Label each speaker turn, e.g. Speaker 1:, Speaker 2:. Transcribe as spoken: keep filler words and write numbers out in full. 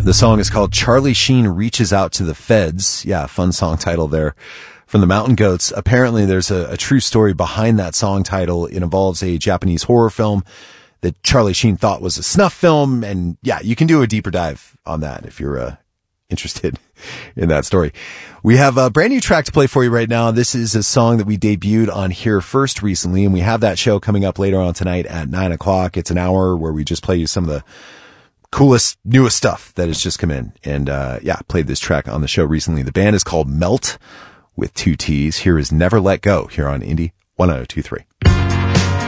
Speaker 1: The song is called Charlie Sheen Reaches Out to the Feds. Yeah, fun song title there from the Mountain Goats. Apparently there's a, a true story behind that song title. It involves a Japanese horror film that Charlie Sheen thought was a snuff film. And yeah, you can do a deeper dive on that if you're uh, interested in that story. We have a brand new track to play for you right now. This is a song that we debuted on Here First recently, and we have that show coming up later on tonight at nine o'clock. It's an hour where we just play you some of the coolest, newest stuff that has just come in. And uh yeah, played this track on the show recently. The band is called Melt with two T's. Here is Never Let Go here on Indie one oh two three.